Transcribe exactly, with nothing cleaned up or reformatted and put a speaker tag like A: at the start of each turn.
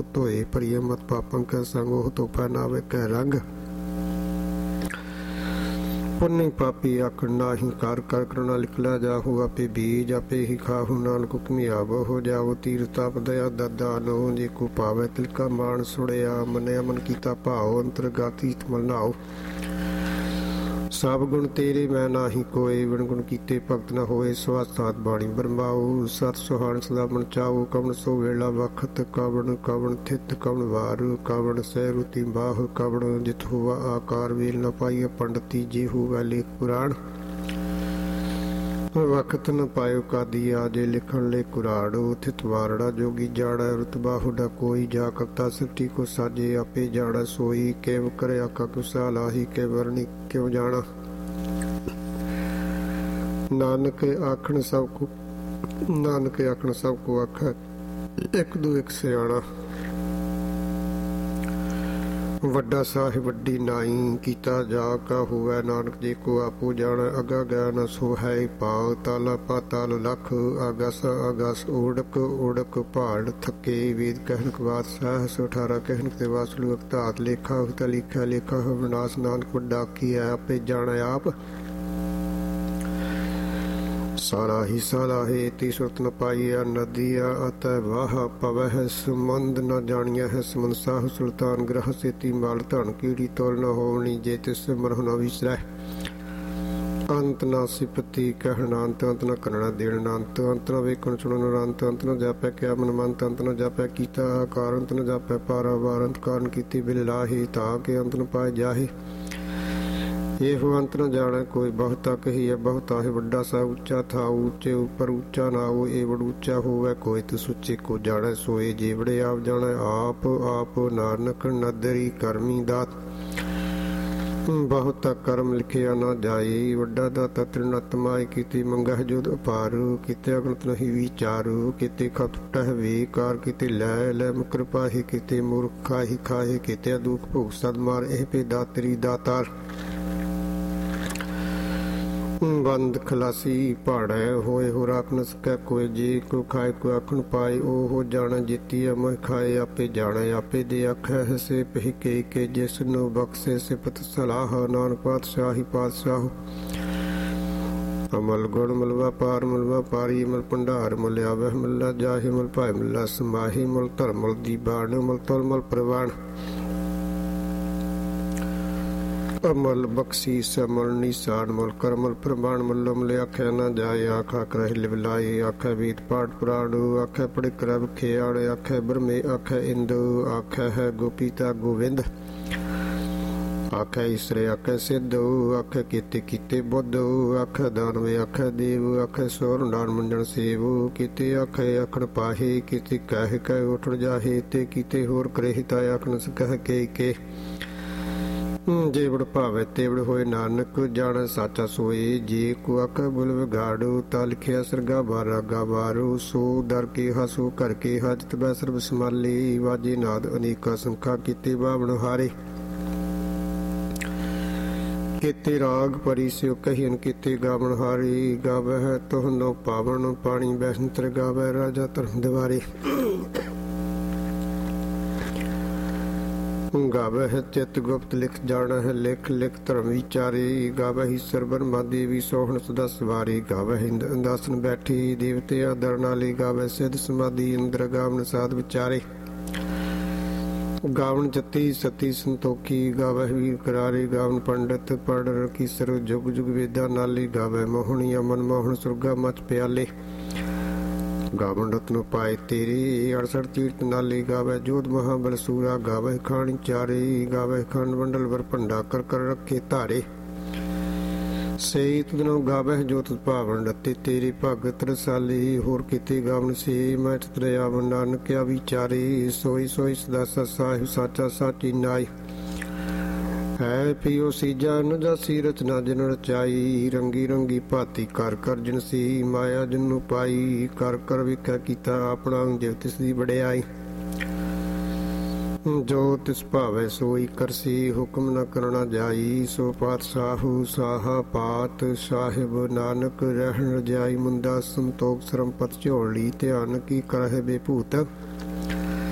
A: ਧੋਏ ਭਰੀਏ ਮਤ ਪਾਪੰ ਕੈ ਸੰਗ ਉਹ ਤੋਂ ਪਹਿਨਾਵੇ ਕੈ ਰੰਗ ਪੁੰਨੀ ਪਾਪੀ ਆਖਣ ਨਾਹੀਂ ਕਰ ਕਰ ਕਰਨਾ ਲਿਖਲਾ ਜਾਹੂ ਆਪੇ ਬੀਜ ਆਪੇ ਹੀ ਖਾਹੂ ਨਾਨਕ ਹੁਕਮੀ ਆਵੋ ਹੋ ਜਾਵੋ ਤੀਰ ਤਪ ਦਇਆ ਦਦਾ ਨੋ ਜੇ ਕੋ ਪਾਵੇ ਤਿਲਕਾ ਮਾਨ ਸੁੜਿਆ ਮਨਿਆ ਮਨ ਕੀਤਾ ਭਾਉ ਅੰਤਰਗਾਤੀ ਤਮਲ ਨਾਉ ਸਭ ਗੁਣ ਤੇਰੇ ਮੈਂ ਨਾਹੀ ਕੋਏ ਵਿਣ ਗੁਣ ਕੀਤੇ ਭਗਤ ਨਾ ਹੋਏ ਸਵਾਸਾਤ ਬਾਣੀ ਬਰਮਾਉ ਸਤ ਸੁਹਾਣ ਸਦਾ ਮਨ ਚਾਉ ਕਵਣ ਸੋ ਵੇਲਾ ਵਖਤ ਕਵਣ ਕਵਣ ਥਿਤ ਕਵਣ ਵਾਰ ਕਵਣ ਸਹਿ ਰੁਤੀ ਬਾਹ ਕਵਣ ਜਿਤ ਹੋਵਾ ਆਕਾਰ ਵੇਲ ਨ ਪਾਈਏ ਪੰਡਤੀ ਜੀ ਹੋਵੇ ਲੇਖ ਪੁਰਾਣ ਵਖਤ ਨ ਪਾਇਓ ਕਾਦੀ ਆਜੇ ਲਿਖਣ ਲੈ ਕੁਰਾੜੋ ਥਿਤ ਵਾਰੜਾ ਜੋਗੀ ਜਾੜਾ ਰਤਬਾ ਹੁਡਾ ਕੋਈ ਜਾ ਕਰਤਾ ਸ੍ਰਿਸ਼ਟੀ ਕੋ ਸਾਜੇ ਆਪੇ ਜਾੜਾ ਸੋਈ ਕਿਵ ਕਰਿਆ ਕਾ ਕੁਸਾ ਲਾਹੀ ਕੇ ਵਰਣੀ ਕਿਉ ਜਾਣਾ ਨਾਨਕ ਆਖਣ ਸਭ ਕੋ ਨਾਨਕ ਆਖਣ ਸਭ ਕੋ ਆਖੈ ਇੱਕ ਦੂ ਇੱਕ ਸਿਆਣਾ ਵੱਡਾ ਸਾਹਿਬ ਵੱਡੀ ਨਾਈ ਕੀਤਾ ਜਾ ਕਾ ਹੋਵੇ ਨਾਨਕ ਜੀ ਕੋ ਆਪੋ ਜਾਣ ਅਗਾ ਗਿਆ ਨ ਸੋ ਹੈ ਪਾਉ ਤਾਲਾ ਪਾਤਾਲ ਲਖ ਆਗਸ ਆਗਸ ਓੜਕ ਓੜਕ ਪਹਾੜ ਥੱਕੇ ਵੇਦ ਕਹਿਨਕ ਬਾਤ ਸਹਿ ਅਠਾਰਾਂ ਕਹਿਨਕ ਤੇ ਵਾਸਲੂ ਅਕਤਾਤ ਲੇਖਾ ਹੁਤਾ ਲਿਖਿਆ ਲੇਖਾ ਵਿਨਾਸ਼ ਨਾਨਕ ਵੱਡਾ ਕੀ ਹੈ ਆਪੇ ਜਾਣ ਆਪ ਸਾਰਾ ਹੀ ਸਾਰਾ ਹੈ ਤੀ ਸੁਰਤ ਨ ਪਾਈਆ ਨਦੀਆ ਅਤੈ ਵਾਹ ਪਵਹਿ ਸਮੰਦ ਨ ਜਾਣੀਆ ਹੈ ਸਮਨ ਸਾਹ ਸੁਲਤਾਨ ਗ੍ਰਹ ਸੇਤੀ ਮਾਲ ਧਨ ਕੀੜੀ ਤੋਲ ਨ ਹੋਵਣੀ ਜੇ ਤਿਸ ਮਰਹੁ ਨ ਵਿਸਰੈ ਅੰਤ ਨਾ ਸਿਪਤੀ ਕਹਿਣਾ ਅੰਤ ਅੰਤ ਨ ਕਰਨਾ ਦੇਣਾ ਅੰਤ ਅੰਤ ਨ ਵੇਖਣ ਸੁਣਨ ਅੰਤ ਅੰਤ ਨ ਜਾਪੈ ਕਿਆ ਮਨ ਮੰਤ ਅੰਤ ਨ ਜਾਪੈ ਕੀਤਾ ਕਾਰ ਅੰਤ ਨ ਜਾਪੈ ਪਾਰਾ ਵਾਰ ਅੰਤ ਕਾਰਨ ਕੀਤੀ ਬਿਲ ਲਾਹੀ ਤਾਂ ਕਿ ਅੰਤ ਨ ਪਾਏ ਜਾਹੇ ਇਹੋ ਅੰਤ ਨ ਜਾਣੈ ਕੋਈ ਬਹੁਤਾ ਕਹੀਐ ਬਹੁਤਾ ਹੈ ਵੱਡਾ ਸਾ ਉੱਚਾ ਥਾ ਉੱਚੇ ਉੱਪਰ ਉੱਚਾ ਨਾ ਹੋ ਇਹ ਵਡ ਉੱਚਾ ਹੋਵੇ ਕੋਈ ਤਿਸ ਉੱਚੇ ਕੋ ਜਾਣੈ ਸੋਏ ਜੀਵੜੇ ਆਪ ਜਾਣੈ ਆਪ ਆਪ ਨਾਨਕ ਨਦਰੀ ਕਰਮੀ ਦਾਤ ਬਹੁਤਾ ਕਰਮ ਲਿਖਿਆ ਨਾ ਜਾਏ ਵੱਡਾ ਦਾਤਾ ਤ੍ਰਿਣਤਮਾਈ ਕੀਤੀ ਮੰਗਹਿ ਜੁਦ ਅਪਾਰ ਕੀਤੇ ਅਗਣਤ ਨਹੀਂ ਵਿਚਾਰੂ ਕੀਤੇ ਖਪਟਹਿ ਵੇਕਾਰ ਕੀਤੇ ਲੈ ਲੈ ਮੁਕਰਪਾਹੀ ਕੀਤੇ ਮੂਰਖਾਹੀ ਖਾਹੇ ਕੀਤੇ ਦੁਖ ਭੋਗ ਸਦ ਮਾਰ ਇਹ ਪੇ ਦਾਤਰੀ ਦਾਤਾਰ ਬੰਦ ਖਲਾਸੀ ਪਹਾੜੈ ਹੋਏ ਹੋ ਰਾਖ ਨ ਸਕੈ ਕੋਈ ਜੀ ਕੋ ਖਾਏ ਕੋ ਆਖਣ ਪਾਏ ਉਹ ਹੋ ਜਾਣ ਜਿਤੀ ਅਮਰ ਖਾਏ ਆਪੇ ਜਾਣੇ ਆਪੇ ਦੇ ਆਖੈ ਹਸੇ ਪਹਿ ਕੇ ਕੇ ਜਿਸ ਨੂੰ ਬਖਸ਼ੇ ਸਿਫਤ ਸਲਾਹ ਨਾਨਕ ਪਾਤਸ਼ਾਹੀ ਪਾਤਸ਼ਾਹ ਅਮਲ ਗੁਣ ਮਲਵਾ ਪਾਰ ਮਲਵਾ ਪਾਰੀ ਮਲ ਭੰਡਾਰ ਮਲ ਆਵਹਿ ਮੱਲਾ ਜਾਹੇ ਮਲ ਭਾਇ ਮੱਲਾ ਸਮਾਹੀ ਮਲ ਧਰਮ ਮਲ ਦੀ ਬਾਣ ਮਲ ਤਲ ਮਲ ਪ੍ਰਵਾਨ ਅਮਲ ਬਖਸ਼ੀਸ ਅਮਲ ਨਿਸ਼ਾਨ ਮਲ ਕਰਮਲ ਪ੍ਰਮਾਣ ਮੱਲਮ ਲੈ ਆਖਿਆ ਨਾ ਜਾਏ ਆਖਾ ਕਰਹਿ ਲਿਵਲਾਈ ਆਖੈ ਵੀਤ ਪਾਠ ਪੁਰਾਣ ਆਖੈ ਪੜਿ ਕਰਬ ਖਿਆੜ ਆਖੈ ਬ੍ਰਹਮੇ ਆਖੈ ਇੰਦੂ ਆਖੈ ਹੈ ਗੋਪੀਤਾ ਗੋਵਿੰਦ ਆਖੈ ਈਸਰੇ ਆਖੈ ਸਿੱਧੂ ਆਖੈ ਕੀਤੇ ਕੀਤੇ ਬੁੱਧ ਆਖੈ ਦਾਨਵੇ ਆਖੈ ਦੇਵ ਆਖੈ ਸੋਰ ਨਾਨ ਮੰਡਣ ਸੇਵ ਕੀਤੇ ਆਖੈ ਆਖਣ ਪਾਹੇ ਕੀਤੇ ਕਹਿ ਕਹਿ ਉਠ ਜਾਹੇ ਤੇ ਕੀਤੇ ਹੋਰ ਕਰਹਿ ਤਾ ਆਖਣ ਸਕਹਿ ਕੇ ਕੇ ਜੇਵੜ ਭਾਵੇ ਤੇਵੜ ਹੋਏ ਨਾਨਕ ਜਾਣ ਸਾਚਾ ਸੋਏ ਜੇ ਕੋ ਆਖ ਬੁਲ ਵਿਗਾੜੋ ਤਾ ਲਿਖਿਆ ਸਰਗਾ ਬਾਰਾ ਗਾ ਬਾਰੋ ਸੋ ਦਰ ਕੇ ਹਸੋ ਕਰ ਕੇ ਹਜਤ ਬੈ ਸਰਬ ਸਮਾਲੀ ਵਾਜੇ ਨਾਦ ਅਨੇਕਾ ਸੰਖਾ ਕੀਤੇ ਬਾਵਣ ਹਾਰੇ ਕੀਤੇ ਰਾਗ ਪਰੀ ਸਿਉ ਕਹਿਨ ਕੀਤੇ ਗਾਵਣ ਹਾਰੀ ਗਾਵਹਿ ਤੋਹਨੋ ਪਾਵਨ ਪਾਣੀ ਬੈਸੰਤਰ ਗਾਵੈ ਰਾਜਾ ਧਰਮ ਦਿਵਾਰੇ ਗਾਵਹਿ ਚਿਤ ਗੁਪਤ ਲਿਖ ਜਾਣਾ ਹੈ ਲਿਖ ਲਿਖ ਧਰਮ ਵਿਚਾਰੇ ਗਾਵਹਿ ਸਰਬਰ ਮਾਦੀ ਵੀ ਸੋਹਣ ਸਦਾ ਸਵਾਰੀ ਗਾਵਹਿ ਅੰਦਾਸਨ ਬੈਠੀ ਦੇਵਤੇ ਆਦਰ ਨਾਲੀ ਗਾਵਹਿ ਸਿਧ ਸਮਾਧੀ ਇੰਦਰ ਗਾਵਨ ਸਾਧ ਵਿਚਾਰੇ ਗਾਵਨ ਜਤੀ ਸਤੀ ਸੰਤੋਖੀ ਗਾਵਹਿ ਵੀਰ ਕਰਾਰੇ ਗਾਵਨ ਪੰਡਤ ਪੜ ਰਖੀ ਸਰ ਜੁਗ ਜੁਗ ਵੇਦਾ ਨਾਲੀ ਗਾਵਹਿ ਮੋਹਣੀ ਅਮਨ ਮੋਹਣ ਸੁਰਗਾ ਮਚ ਪਿਆਲੇ ਗਾਵਨ ਰਤਨੋ ਪਾਏ ਤੇਰੇ ਅੜਸਠ ਤੀਰਥ ਨਾਲੇ ਗਾਵੇ ਜੋਧ ਮਹਾਬਲ ਸੂਰਾ ਗਾਵੇ ਖਾਣੀ ਚਾਰੇ ਗਾਵੇ ਖੰਡ ਮੰਡਲ ਵਰ ਭੰਡਾ ਕਰ ਕਰ ਰੱਖੇ ਧਾਰੇ ਸੇ ਤੁਧਨੋ ਗਾਵੇ ਜੋਤ ਭਾਵਨ ਰੱਤੇ ਤੇਰੇ ਭਗਤ ਰਸਾਲੀ ਹੋਰ ਕੀਤੇ ਗਾਵਨ ਸੇ ਮੈਂ ਤਰਿਆ ਨਾਨਕਿਆ ਵਿਚਾਰੇ ਸੋਈ ਸੋਈ ਸਦਾ ਸਾਹਿਬ ਸਾਚਾ ਸਾਚੀ ਨਾਈ ਹੈ ਪਿਓ ਸੀਜਾ ਨ ਜਾਸੀ ਰਚਨਾ ਜਿਨ ਰਚਾਈ ਰੰਗੀ ਰੰਗੀ ਭਾਤੀ ਕਰ ਕਰ ਜਿਨ ਸੀ ਮਾਇਆ ਜਿਨੂੰ ਪਾਈ ਕਰ ਕਰ ਵਿਖਿਆ ਕੀਤਾ ਆਪਣਾ ਜਿਵ ਤਿਸ ਦੀ ਵਡਿਆਈ ਜੋ ਤਿਸ ਭਾਵੇ ਸੋਈ ਕਰਸੀ ਹੁਕਮ ਨ ਕਰਨਾ ਜਾਈ ਸੋ ਪਾਤਸ਼ਾਹੂ ਸਾਹਾ ਪਾਤ ਸਾਹਿਬ ਨਾਨਕ ਰਹਿਣ ਰਜਾਈ ਮੁੰਦਾ ਸੰਤੋਖ ਸਰਮ ਪਤ ਝੋਲੀ ਧਿਆਨ ਕੀ ਕਰਹਿ ਬੇਭੂਤ